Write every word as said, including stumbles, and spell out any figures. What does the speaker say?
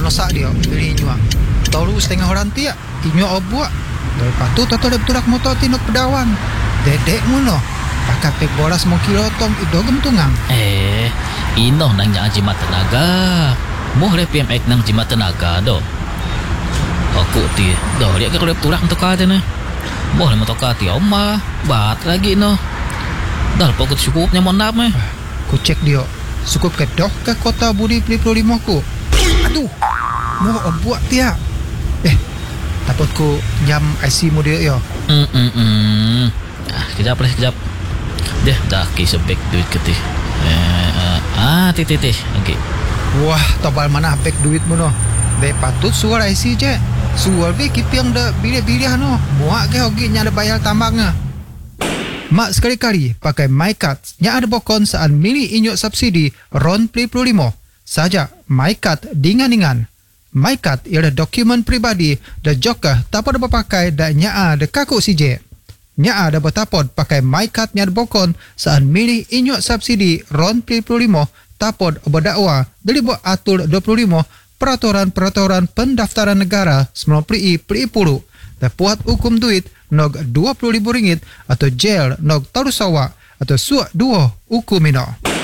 nosak dia beli nyuak tahu setengah orang tiak inyok obuak lepas tu tato dia beturak motor tinuk pedawan dedek muno pakai pek boras mau kilotong itu gemtungang Eh inoh nang nya jimat tenaga moh le P M X nang jimat tenaga do aku ti do dia ke kalau beturak untuk kata ne moh le motor kati oma bat lagi no dah pokok cukupnya mon nap meh ku cek dia cukup ke dok ke kota Budi Peli Pelu Lima ku aduh mau obuak tiak eh takut ku nyam I C mu dia yo hmm hmm hmm ah kejap lah kejap deh dah kisah back duit ke tih eh uh, ah tih tih tih okey wah tobal mana back duit mu no be patut suar I C je suar be kipiang da bilik-bilik no muak ke hogi nya ada bayar tambangnya mak sekali-kali pakai MyCard nya ada bokon saan mili inyok subsidi ron Peli Pelu Lima saja MyCard dingan-dingan MyCard ialah dokumen pribadi dan juga tak pada berpakai dan nya ada kaku C J nya ada bertapod pakai MyCard nya ada bokon saan mili inyok subsidi ron Peli Pelu Lima tapod berdakwa dari buat atur dua puluh lima Peraturan-Peraturan Pendaftaran Negara sembilan puluh dan puat hukum duit nog dua puluh ribu ringgit atau jail nog tarusawa atau suak dua hukum ino.